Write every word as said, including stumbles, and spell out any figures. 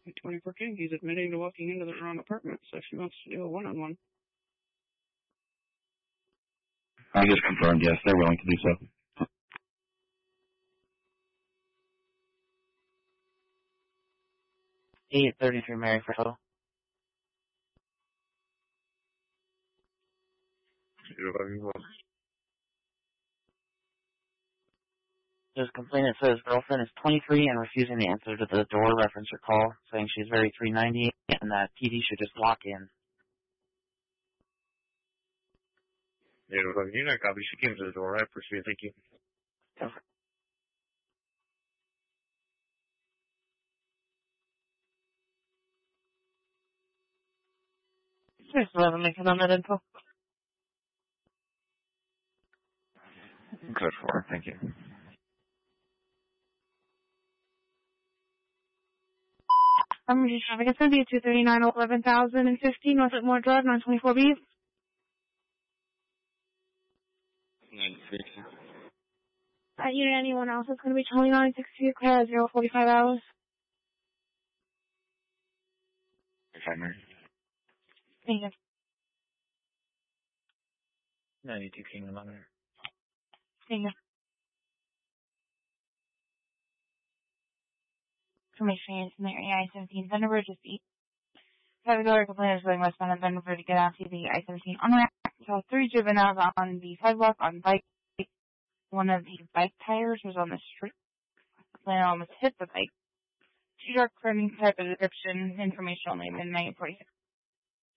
twenty-four King. He's admitting to walking into the wrong apartment, so she wants to do a one-on-one. I just confirmed, yes, they're willing to do so. eight thirty-three Mary for total. This complainant says girlfriend is twenty-three and refusing to answer to the door reference her call, saying she's very three ninety and that P D should just walk in. Yeah, you know, copy. She came to the door. I appreciate it. Thank you. Okay. Just eleven make it on that info. Code four, thank you. I'm just traffic. It's going to be a two thirty-nine, eleven thousand fifteen North Whitmore Drive, nine twenty-four B. ninety-six. At unit anyone else, it's going to be Charlie nine sixty, clear at zero forty-five hours. forty-five, Mary. Thank you. ninety-two Kingdom on there. Thank you. Information in the area I seventeen Thunderbird, just eat. Five dollar complainers going westbound on Thunderbird to get out to the I seventeen on ramp. So three juveniles on the sidewalk on bike. One of the bike tires was on the street. The complainant almost hit the bike. Two dark clothing type of description, information only, midnight forty-six.